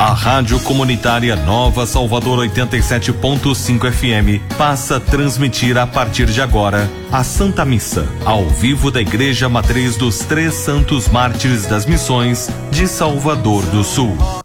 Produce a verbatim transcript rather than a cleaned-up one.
A Rádio Comunitária Nova Salvador oitenta e sete ponto cinco F M passa a transmitir a partir de agora a Santa Missa, ao vivo da Igreja Matriz dos Três Santos Mártires das Missões de Salvador do Sul.